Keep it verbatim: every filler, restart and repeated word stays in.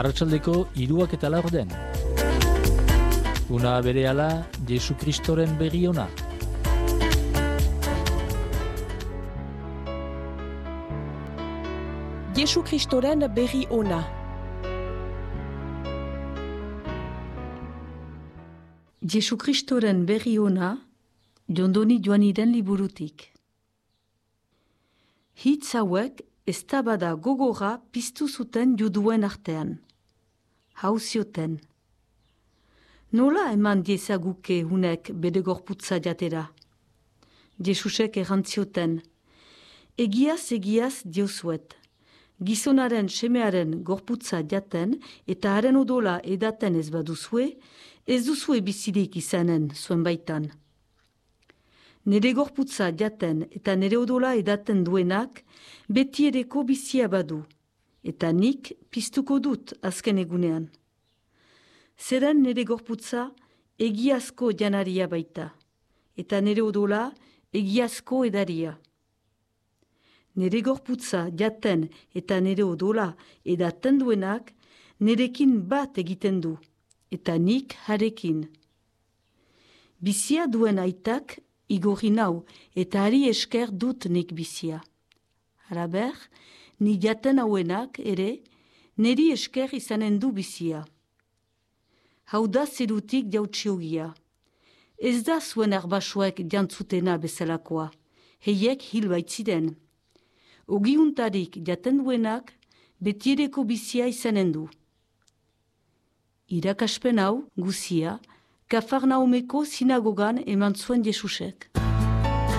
Arratsaldeko hiruak eta laurden. Una berehala, Jesu Kristoren berri ona. Jesu Kristoren berri ona. Jesu Kristoren berri ona, Jondoni Joaniren liburutik. Hitz hauek eztabada gogora piztu zuten juduen artean. Hau zioten. Nola eman diezaguke hunek bere gorputza jatera? Jesusek errantzioten. Egiaz egiaz diozuet. Gizonaren semearen gorputza jaten eta haren odola edaten ez baduzue, ez duzue bizirik izanen zuen baitan. Nere gorputza jaten eta nere odola edaten duenak beti ereko bizia badu, eta nik piztuko dut azken egunean. Zeren nere gorputza egiazko janaria baita, eta nere odola egiazko edaria. Nere gorputza jaten eta nere odola edaten duenak nerekin bat egiten du, eta nik harekin. Bizia duen aitak igorri nau eta hari esker dut nik bizia. Halaber, ni jaten hauenak ere, neri esker izanen du bizia. Hau da zerutik jautsiogia. Ez da zuen arbasuek jantzutena bezalakoa, heiek hil baitziren. Ogiuntarik jaten duenak, betiereko bizia izanen du. Irakaspen hau, guzia, Kafarnaumeko sinagogan eman zuen Jesusek.